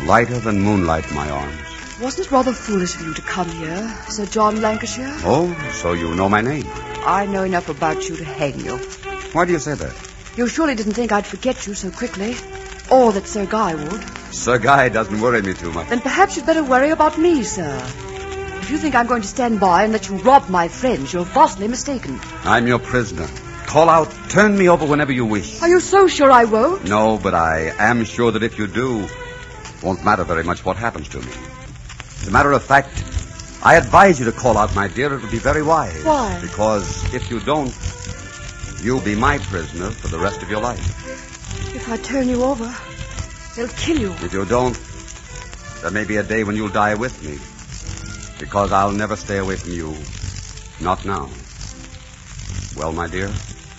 lighter than moonlight in my arms. Wasn't it rather foolish of you to come here, Sir John Lancashire? Oh, so you know my name. I know enough about you to hang you. Why do you say that? You surely didn't think I'd forget you so quickly. Or that Sir Guy would. Sir Guy doesn't worry me too much. Then perhaps you'd better worry about me, sir. If you think I'm going to stand by and let you rob my friends, you're vastly mistaken. I'm your prisoner. Call out, turn me over whenever you wish. Are you so sure I won't? No, but I am sure that if you do, it won't matter very much what happens to me. As a matter of fact, I advise you to call out, my dear. It would be very wise. Why? Because if you don't, you'll be my prisoner for the rest of your life. If I turn you over, they'll kill you. If you don't, there may be a day when you'll die with me. Because I'll never stay away from you. Not now. Well, my dear?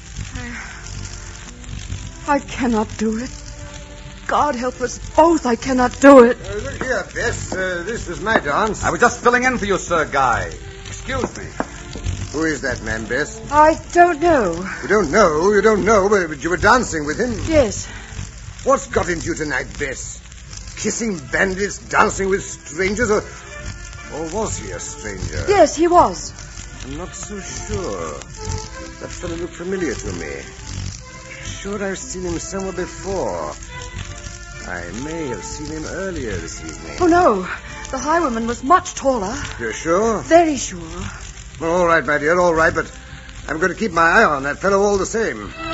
I cannot do it. God help us both, I cannot do it. Look here, Bess. This was my dance. I was just filling in for you, Sir Guy. Excuse me. Who is that man, Bess? I don't know. You don't know, but you were dancing with him. Yes. What's got into you tonight, Bess? Kissing bandits, dancing with strangers, or was he a stranger? Yes, he was. I'm not so sure. That fellow looked familiar to me. Sure I've seen him somewhere before. I may have seen him earlier this evening. Oh, no. The highwayman was much taller. You're sure? Very sure. All right, my dear, all right, but I'm going to keep my eye on that fellow all the same.